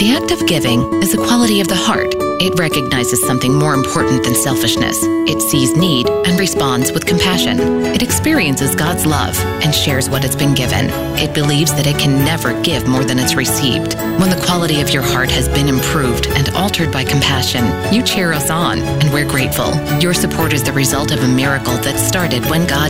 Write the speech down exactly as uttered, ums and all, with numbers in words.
The act of giving is a quality of the heart. It recognizes something more important than selfishness. It sees need and responds with compassion. It experiences God's love and shares what it's been given. It believes that it can never give more than it's received. When the quality of your heart has been improved and altered by compassion, you cheer us on, and we're grateful. Your support is the result of a miracle that started when God